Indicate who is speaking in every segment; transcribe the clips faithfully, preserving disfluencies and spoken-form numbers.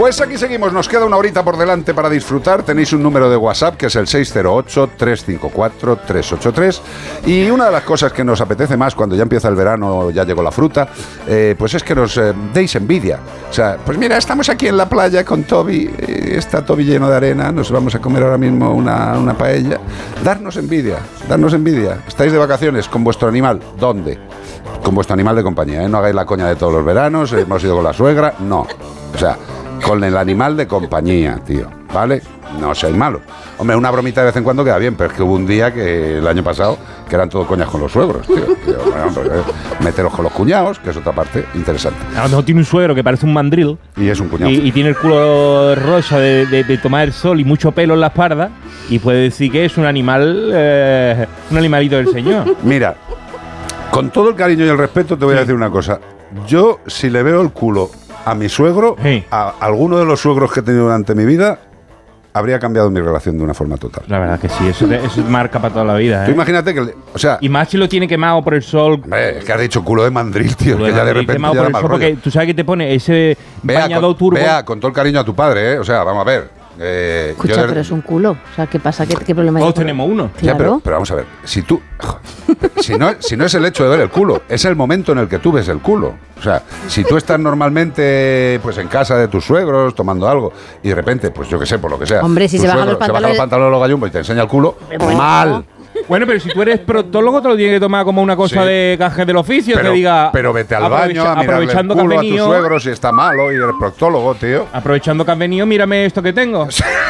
Speaker 1: Pues aquí seguimos, nos queda una horita por delante para disfrutar. Tenéis un número de WhatsApp que es el seis cero ocho, tres cinco cuatro, tres ocho tres. Y una de las cosas que nos apetece más cuando ya empieza el verano, ya llegó la fruta, eh, pues es que nos eh, deis envidia. O sea, pues mira, estamos aquí en la playa con Toby, eh, está Toby lleno de arena, nos vamos a comer ahora mismo una, una paella. Darnos envidia, darnos envidia. Estáis de vacaciones con vuestro animal, ¿dónde? Con vuestro animal de compañía, ¿eh? No hagáis la coña de todos los veranos, hemos ido con la suegra, no. O sea, con el animal de compañía, tío, ¿vale? No seáis malos. Hombre, una bromita de vez en cuando queda bien, pero es que hubo un día que el año pasado que eran todo coñas con los suegros, tío. tío bueno, pues, meteros con los cuñados, que es otra parte interesante.
Speaker 2: A lo mejor tiene un suegro que parece un mandril.
Speaker 1: Y es un cuñado.
Speaker 2: Y, y tiene el culo rosa de, de, de tomar el sol y mucho pelo en la espalda. Y puede decir que es un animal, eh, un animalito del señor.
Speaker 1: Mira, con todo el cariño y el respeto te voy sí. a decir una cosa. Yo, si le veo el culo a mi suegro, sí. a alguno de los suegros que he tenido durante mi vida, habría cambiado mi relación de una forma total.
Speaker 2: La verdad que sí, eso, eso marca para toda la vida, ¿eh?
Speaker 1: Tú imagínate que, o sea...
Speaker 2: Y más si lo tiene quemado por el sol.
Speaker 1: Hombre, es que has dicho culo de mandril, tío,
Speaker 2: culo
Speaker 1: que
Speaker 2: de
Speaker 1: ya de
Speaker 2: mandril,
Speaker 1: repente
Speaker 2: quemado
Speaker 1: ya
Speaker 2: por
Speaker 1: da
Speaker 2: el sol,
Speaker 1: mal rollo.
Speaker 2: porque tú sabes que te pone ese
Speaker 1: vea,
Speaker 2: bañador
Speaker 1: con,
Speaker 2: turbo.
Speaker 1: Vea, con todo el cariño a tu padre, ¿eh? O sea, vamos a ver. Eh,
Speaker 3: Escucha,
Speaker 1: yo
Speaker 3: pero es un culo. O sea, ¿qué pasa? ¿Qué, qué problema hay?
Speaker 2: Todos tenemos uno.
Speaker 3: Claro.
Speaker 1: Ya, pero, pero vamos a ver. Si tú... si, no, si no es el hecho de ver el culo, es el momento en el que tú ves el culo. O sea, si tú estás normalmente pues en casa de tus suegros, tomando algo, y de repente, pues yo qué sé, por lo que sea...
Speaker 3: Hombre, si se bajan los pantalones...
Speaker 1: Se baja los pantalones de los gallumbos y te enseña el culo,
Speaker 3: bueno,
Speaker 1: mal...
Speaker 2: Bueno, pero si tú eres proctólogo, te lo tienes que tomar como una cosa sí. de gajes del oficio,
Speaker 1: pero,
Speaker 2: que diga...
Speaker 1: Pero vete al baño a mirarle el culo a tu suegro si está malo y eres proctólogo, tío.
Speaker 2: Aprovechando que has venido, mírame esto que tengo.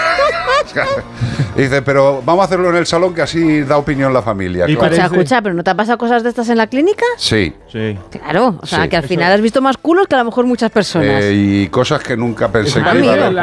Speaker 1: Y dice, pero vamos a hacerlo en el salón que así da opinión la familia.
Speaker 3: Y claro. Escucha, escucha, ¿pero no te ha pasado cosas de estas en la clínica?
Speaker 1: Sí.
Speaker 2: Sí.
Speaker 3: Claro, o sea,
Speaker 1: sí.
Speaker 3: que al final has visto más culos que a lo mejor muchas personas.
Speaker 1: Eh, y cosas que nunca pensé
Speaker 3: ah,
Speaker 1: que iba a ver.